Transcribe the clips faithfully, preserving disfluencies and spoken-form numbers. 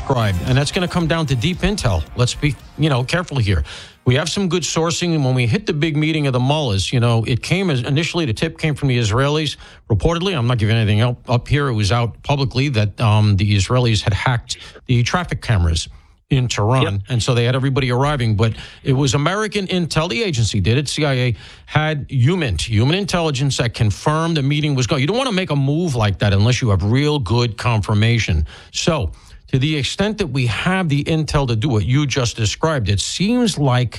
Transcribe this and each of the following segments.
described, and that's going to come down to deep intel. Let's be, you know, careful here. We have some good sourcing, and when we hit the big meeting of the mullahs, you know, it came as initially the tip came from the Israelis. Reportedly, I'm not giving anything up, up here. It was out publicly that um, the Israelis had hacked the traffic cameras in Tehran, yep. and so they had everybody arriving. But it was American intel, the agency did it, C I A, had human, human intelligence that confirmed the meeting was going. You don't want to make a move like that unless you have real good confirmation. So to the extent that we have the intel to do what you just described, it seems like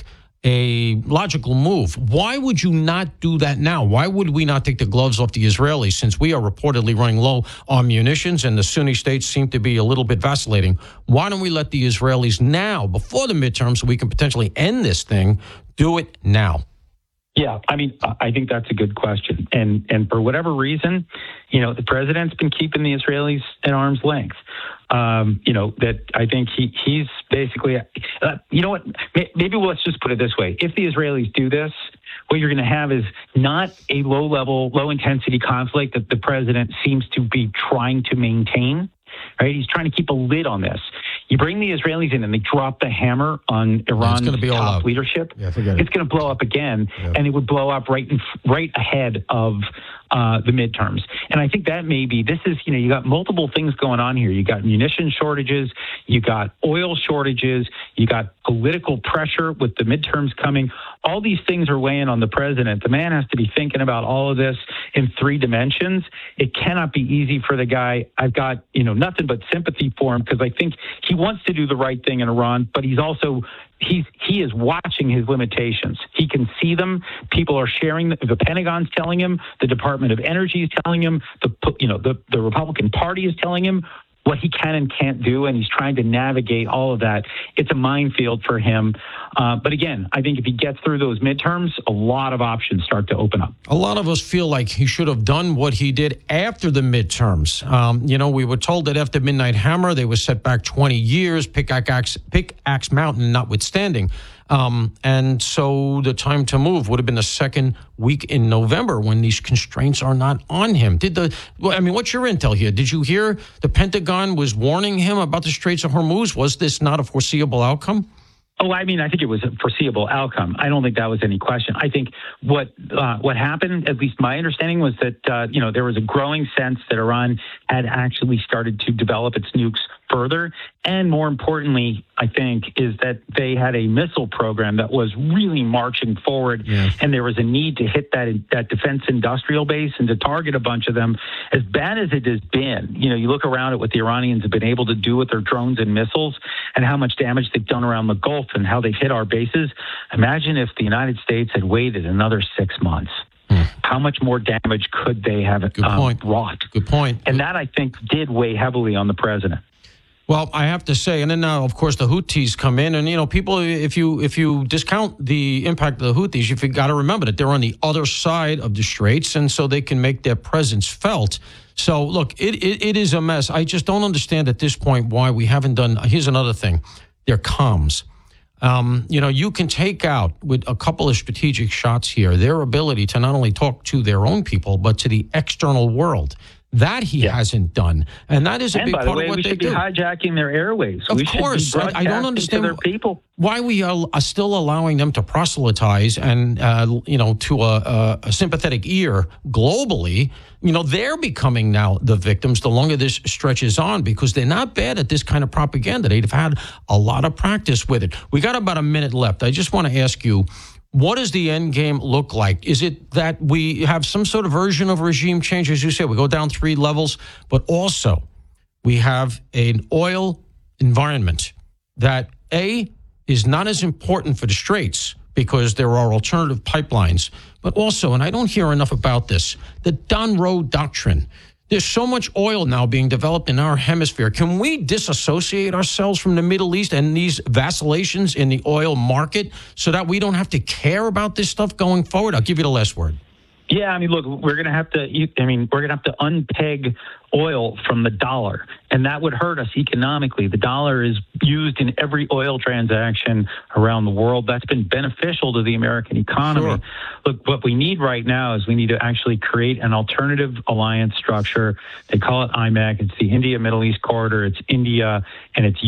a logical move. Why would you not do that now? Why would we not take the gloves off the Israelis, since we are reportedly running low on munitions and the Sunni states seem to be a little bit vacillating? Why don't we let the Israelis now, before the midterms, so we can potentially end this thing, do it now? Yeah, I mean, I think that's a good question. And and for whatever reason, you know, the president's been keeping the Israelis at arm's length. Um, you know, that I think he he's basically, uh, you know what, maybe let's just put it this way. If the Israelis do this, what you're going to have is not a low-level, low-intensity conflict that the president seems to be trying to maintain. Right? He's trying to keep a lid on this. You bring the Israelis in and they drop the hammer on Iran's be top leadership. Yeah, forget it's it. going to blow up again, yeah. and it would blow up right in, right ahead of uh, the midterms. And I think that may be, this is, you know, you got multiple things going on here. You got munition shortages, you got oil shortages, you got political pressure with the midterms coming. All these things are weighing on the president. The man has to be thinking about all of this in three dimensions. It cannot be easy for the guy. I've got, you know, nothing but sympathy for him, because I think he wants to do the right thing in Iran, but he's also he's he is watching his limitations. He can see them. People are sharing. The Pentagon's telling him. The Department of Energy is telling him. The you know the the Republican Party is telling him what he can and can't do, and he's trying to navigate all of that. It's a minefield for him. Uh, but again, I think if he gets through those midterms, a lot of options start to open up. A lot of us feel like he should have done what he did after the midterms. Um, you know, we were told that after Midnight Hammer, they were set back twenty years, Pickaxe, Pickaxe Mountain notwithstanding. Um, and so the time to move would have been the second week in November, when these constraints are not on him. Did the, well, I mean, what's your intel here? Did you hear the Pentagon was warning him about the Straits of Hormuz? Was this not a foreseeable outcome? Oh, I mean, I think it was a foreseeable outcome. I don't think that was any question. I think what uh, what happened, at least my understanding, was that, uh, you know, there was a growing sense that Iran had actually started to develop its nukes further. And more importantly, I think, is that they had a missile program that was really marching forward. Yeah. And there was a need to hit that that defense industrial base and to target a bunch of them. As bad as it has been, you know, you look around at what the Iranians have been able to do with their drones and missiles and how much damage they've done around the Gulf and how they've hit our bases. Imagine if the United States had waited another six months. Hmm. How much more damage could they have Good um, point. wrought? Good point. And that, I think, did weigh heavily on the president. Well, I have to say, and then now, of course, the Houthis come in, and you know, people, if you if you discount the impact of the Houthis, you've got to remember that they're on the other side of the Straits, and so they can make their presence felt. So, look, it, it it is a mess. I just don't understand at this point why we haven't done. Here's another thing: their comms. Um, you know, you can take out with a couple of strategic shots here their ability to not only talk to their own people but to the external world. That he yeah. hasn't done, and that is a and big by part the way, of what we they should do. Be hijacking their airways. Of we course, should be I, I don't understand their people. why we are, are still allowing them to proselytize and uh, you know to a, a, a sympathetic ear globally. You know, they're becoming now the victims the longer this stretches on, because they're not bad at this kind of propaganda. They've had a lot of practice with it. We got about a minute left. I just want to ask you, what does the end game look like? Is it that we have some sort of version of regime change? As you said, we go down three levels, but also we have an oil environment that, A, is not as important for the Straits because there are alternative pipelines, but also, and I don't hear enough about this, the Don Road Doctrine. There's so much oil now being developed in our hemisphere. Can we disassociate ourselves from the Middle East and these vacillations in the oil market so that we don't have to care about this stuff going forward? I'll give you the last word. Yeah, I mean, look, we're going to have to, I mean, we're going to have to unpeg oil from the dollar, and that would hurt us economically. The dollar is used in every oil transaction around the world. That's been beneficial to the American economy. Sure. Look, what we need right now is we need to actually create an alternative alliance structure. They call it I M E C. It's the India Middle East Corridor. It's India and it's